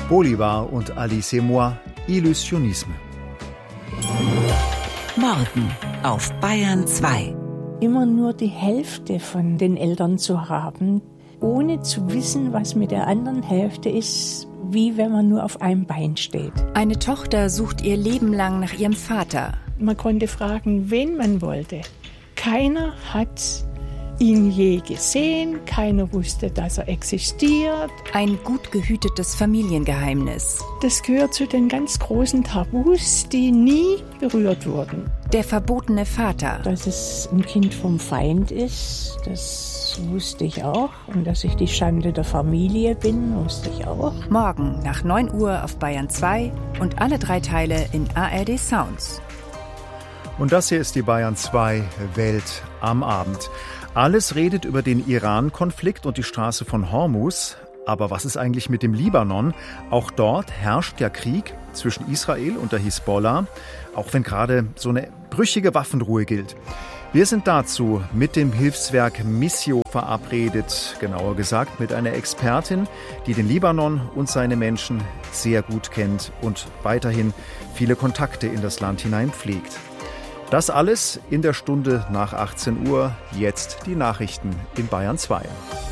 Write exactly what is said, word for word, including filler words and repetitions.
Bolivar und Alice et moi, Illusionisme. Morgen auf Bayern zwei. Immer nur die Hälfte von den Eltern zu haben, ohne zu wissen, was mit der anderen Hälfte ist, wie wenn man nur auf einem Bein steht. Eine Tochter sucht ihr Leben lang nach ihrem Vater. Man konnte fragen, wen man wollte. Keiner hat ihn je gesehen, keiner wusste, dass er existiert. Ein gut gehütetes Familiengeheimnis. Das gehört zu den ganz großen Tabus, die nie berührt wurden. Der verbotene Vater. Dass es ein Kind vom Feind ist, das wusste ich auch. Und dass ich die Schande der Familie bin, wusste ich auch. Morgen nach neun Uhr auf Bayern zwei und alle drei Teile in A R D Sounds. Und das hier ist die Bayern zwei Welt am Abend. Alles redet über den Iran-Konflikt und die Straße von Hormuz. Aber was ist eigentlich mit dem Libanon? Auch dort herrscht ja Krieg zwischen Israel und der Hisbollah, auch wenn gerade so eine brüchige Waffenruhe gilt. Wir sind dazu mit dem Hilfswerk Missio verabredet, genauer gesagt mit einer Expertin, die den Libanon und seine Menschen sehr gut kennt und weiterhin viele Kontakte in das Land hinein pflegt. Das alles in der Stunde nach achtzehn Uhr. Jetzt die Nachrichten in Bayern zwei.